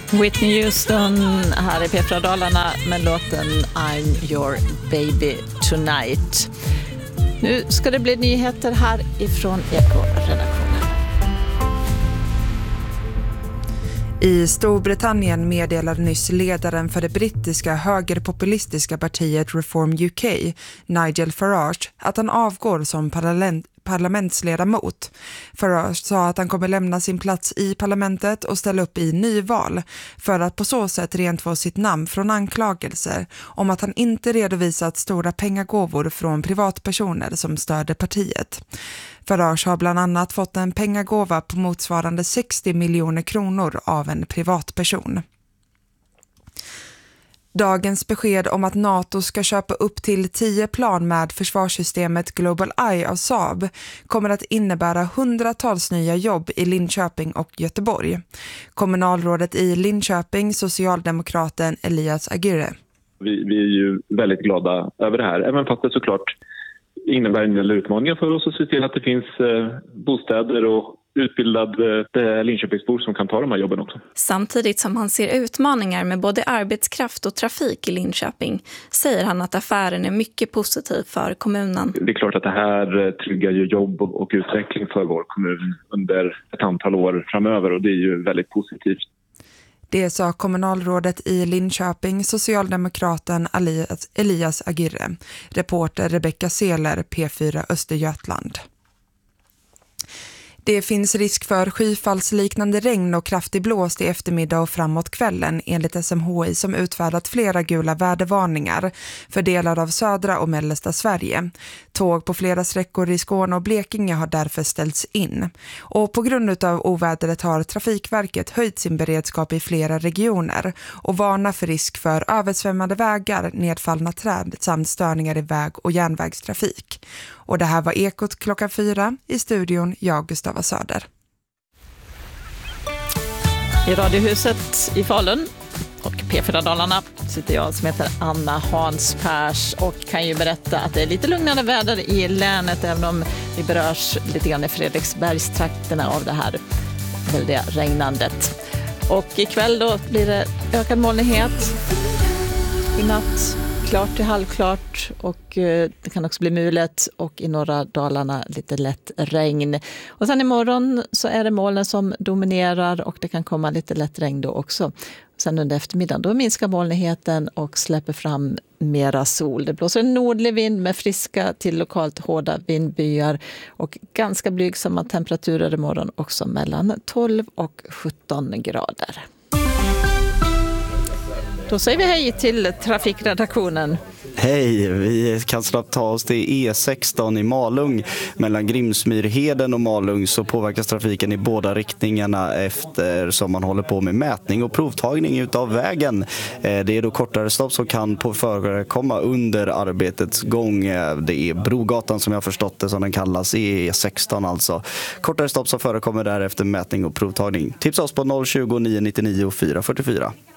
Whitney Houston här i P4 Dalarna med låten I'm your baby tonight. Nu ska det bli nyheter här ifrån Eko-redaktionen. I Storbritannien meddelade nyss ledaren för det brittiska högerpopulistiska partiet Reform UK, Nigel Farage, att han avgår som parlamentsledamot. Farage sa att han kommer lämna sin plats i parlamentet och ställa upp i nyval för att på så sätt rentvå sitt namn från anklagelser om att han inte redovisat stora pengagåvor från privatpersoner som stödde partiet. Farage har bland annat fått en pengagåva på motsvarande 60 miljoner kronor av en privatperson. Dagens besked om att NATO ska köpa upp till 10 plan med försvarssystemet Global Eye av Saab kommer att innebära hundratals nya jobb i Linköping och Göteborg. Kommunalrådet i Linköping, socialdemokraten Elias Aguirre. Vi är ju väldigt glada över det här, även fast det såklart innebär en del utmaningar för oss att se till att det finns bostäder och utbildade Linköpingsbor som kan ta de här jobben också. Samtidigt som han ser utmaningar med både arbetskraft och trafik i Linköping säger han att affären är mycket positiv för kommunen. Det är klart att det här tryggar ju jobb och utveckling för vår kommun under ett antal år framöver, och det är ju väldigt positivt. Det sa kommunalrådet i Linköping, socialdemokraten Elias Aguirre. Reporter Rebecca Seler, P4 Östergötland. Det finns risk för skyfallsliknande regn och kraftig blåst i eftermiddag och framåt kvällen enligt SMHI som utfärdat flera gula vädervarningar för delar av södra och mellersta Sverige. Tåg på flera sträckor i Skåne och Blekinge har därför ställts in. Och på grund av ovädret har Trafikverket höjt sin beredskap i flera regioner och varnar för risk för översvämmade vägar, nedfallna träd samt störningar i väg- och järnvägstrafik. Och det här var Ekot klockan 4 i studion, jag Gustava Söder. I Radiohuset i Falun och P4 Dalarna sitter jag som heter Anna Hanspärs och kan ju berätta att det är lite lugnare väder i länet, även om vi berörs lite grann i Fredriksbergstrakterna av det här väldiga regnandet. Och ikväll då blir det ökad molnighet. I natt klart till halvklart och det kan också bli mulet och i norra Dalarna lite lätt regn. Och sen imorgon så är det molnen som dominerar och det kan komma lite lätt regn då också. Sen under eftermiddagen då minskar molnigheten och släpper fram mera sol. Det blåser en nordlig vind med friska till lokalt hårda vindbyar och ganska blygsamma temperaturer imorgon också mellan 12 och 17 grader. Då säger vi hej till trafikredaktionen. Hej, vi kan snabbt ta oss till E16 i Malung. Mellan Grimsmyrheden och Malung så påverkas trafiken i båda riktningarna eftersom man håller på med mätning och provtagning utav vägen. Det är då kortare stopp som kan förekomma under arbetets gång. Det är Brogatan som jag förstått det som den kallas, E16 alltså. Kortare stopp som förekommer där efter mätning och provtagning. Tipsa oss på 020 999 444.